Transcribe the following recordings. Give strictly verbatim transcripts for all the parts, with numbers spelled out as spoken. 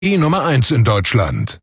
Die Nummer eins in Deutschland.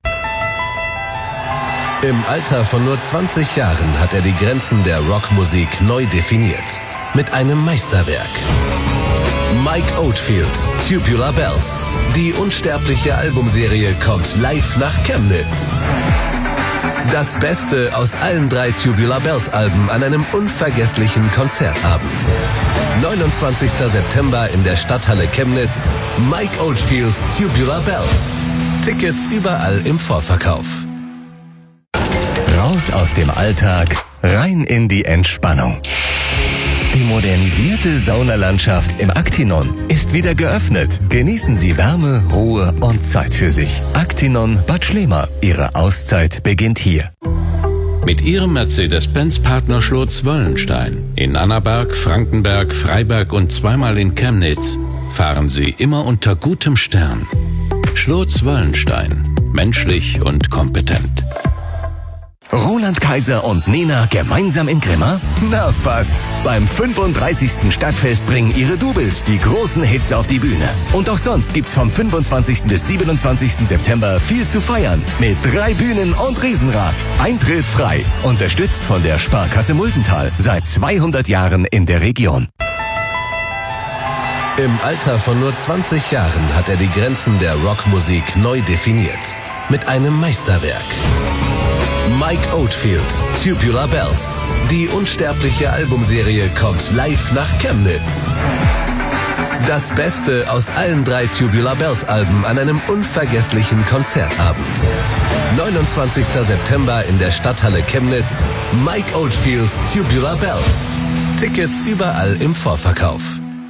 Im Alter von nur zwanzig Jahren hat er die Grenzen der Rockmusik neu definiert. Mit einem Meisterwerk. Mike Oldfield, Tubular Bells. Die unsterbliche Albumserie kommt live nach Chemnitz. Das Beste aus allen drei Tubular Bells Alben an einem unvergesslichen Konzertabend. neunundzwanzigster September in der Stadthalle Chemnitz. Mike Oldfields Tubular Bells. Tickets überall im Vorverkauf. Raus aus dem Alltag, rein in die Entspannung. Die modernisierte Saunalandschaft im Actinon ist wieder geöffnet. Genießen Sie Wärme, Ruhe und Zeit für sich. Actinon Bad Schlema. Ihre Auszeit beginnt hier. Mit Ihrem Mercedes-Benz-Partner Schlotz-Wöllenstein in Annaberg, Frankenberg, Freiberg und zweimal in Chemnitz fahren Sie immer unter gutem Stern. Schlotz-Wöllenstein. Menschlich und kompetent. Roland Kaiser und Nena gemeinsam in Grimma? Na fast. Beim fünfunddreißigsten Stadtfest bringen ihre Doubles die großen Hits auf die Bühne. Und auch sonst gibt's vom fünfundzwanzigsten bis siebenundzwanzigsten September viel zu feiern. Mit drei Bühnen und Riesenrad. Eintritt frei. Unterstützt von der Sparkasse Muldental. Seit zweihundert Jahren in der Region. Im Alter von nur zwanzig Jahren hat er die Grenzen der Rockmusik neu definiert. Mit einem Meisterwerk. Mike Oldfield, Tubular Bells. Die unsterbliche Albumserie kommt live nach Chemnitz. Das Beste aus allen drei Tubular Bells Alben an einem unvergesslichen Konzertabend. neunundzwanzigster September in der Stadthalle Chemnitz. Mike Oldfields Tubular Bells. Tickets überall im Vorverkauf.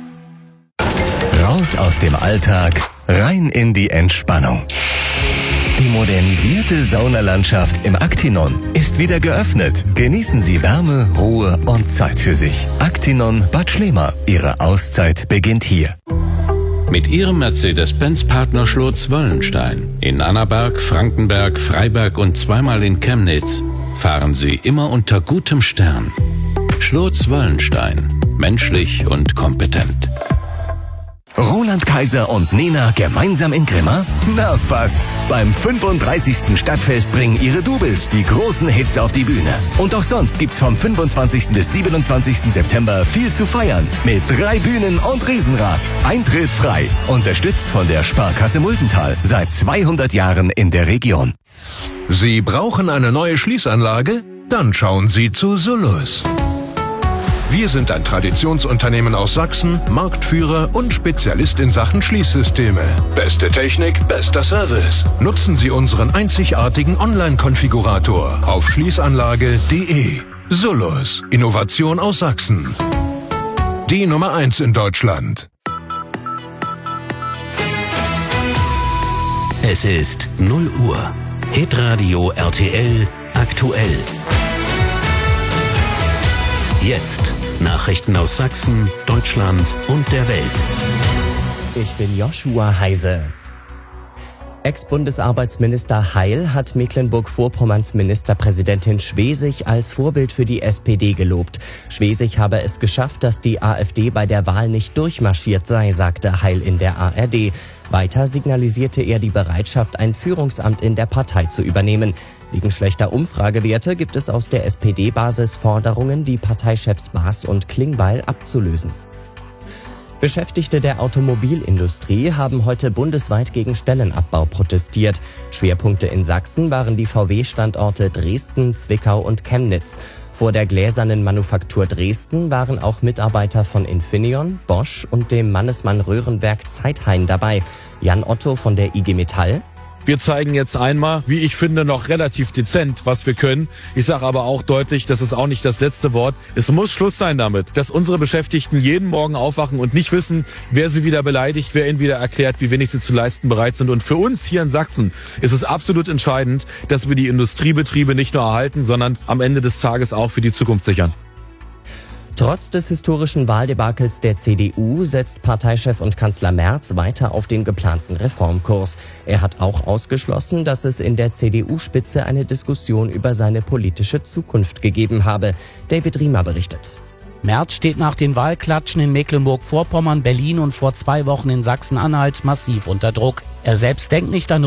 Raus aus dem Alltag, rein in die Entspannung. Die modernisierte Saunalandschaft im Actinon ist wieder geöffnet. Genießen Sie Wärme, Ruhe und Zeit für sich. Actinon Bad Schlema. Ihre Auszeit beginnt hier. Mit Ihrem Mercedes-Benz-Partner Schlotz-Wöllenstein in Annaberg, Frankenberg, Freiberg und zweimal in Chemnitz fahren Sie immer unter gutem Stern. Schlotz-Wöllenstein. Menschlich und kompetent. Roland Kaiser und Nena gemeinsam in Grimma? Na fast. Beim fünfunddreißigsten Stadtfest bringen ihre Doubles die großen Hits auf die Bühne. Und auch sonst gibt's vom fünfundzwanzigsten bis siebenundzwanzigsten September viel zu feiern. Mit drei Bühnen und Riesenrad. Eintritt frei. Unterstützt von der Sparkasse Muldental. Seit zweihundert Jahren in der Region. Sie brauchen eine neue Schließanlage? Dann schauen Sie zu Solus. Wir sind ein Traditionsunternehmen aus Sachsen, Marktführer und Spezialist in Sachen Schließsysteme. Beste Technik, bester Service. Nutzen Sie unseren einzigartigen Online-Konfigurator auf schließanlage punkt de. Solus, Innovation aus Sachsen. Die Nummer eins in Deutschland. Es ist null Uhr. Hitradio R T L aktuell. Jetzt Nachrichten aus Sachsen, Deutschland und der Welt. Ich bin Joshua Heise. Ex-Bundesarbeitsminister Heil hat Mecklenburg-Vorpommerns Ministerpräsidentin Schwesig als Vorbild für die S P D gelobt. Schwesig habe es geschafft, dass die AfD bei der Wahl nicht durchmarschiert sei, sagte Heil in der A R D. Weiter signalisierte er die Bereitschaft, ein Führungsamt in der Partei zu übernehmen. Wegen schlechter Umfragewerte gibt es aus der S P D-Basis Forderungen, die Parteichefs Baas und Klingbeil abzulösen. Beschäftigte der Automobilindustrie haben heute bundesweit gegen Stellenabbau protestiert. Schwerpunkte in Sachsen waren die V W-Standorte Dresden, Zwickau und Chemnitz. Vor der gläsernen Manufaktur Dresden waren auch Mitarbeiter von Infineon, Bosch und dem Mannesmann-Röhrenwerk Zeithain dabei. Jan Otto von der I G Metall. Wir zeigen jetzt einmal, wie ich finde, noch relativ dezent, was wir können. Ich sage aber auch deutlich, das ist auch nicht das letzte Wort. Es muss Schluss sein damit, dass unsere Beschäftigten jeden Morgen aufwachen und nicht wissen, wer sie wieder beleidigt, wer ihnen wieder erklärt, wie wenig sie zu leisten bereit sind. Und für uns hier in Sachsen ist es absolut entscheidend, dass wir die Industriebetriebe nicht nur erhalten, sondern am Ende des Tages auch für die Zukunft sichern. Trotz des historischen Wahldebakels der C D U setzt Parteichef und Kanzler Merz weiter auf den geplanten Reformkurs. Er hat auch ausgeschlossen, dass es in der C D U-Spitze eine Diskussion über seine politische Zukunft gegeben habe. David Riemer berichtet. Merz steht nach den Wahlklatschen in Mecklenburg-Vorpommern, Berlin und vor zwei Wochen in Sachsen-Anhalt massiv unter Druck. Er selbst denkt nicht an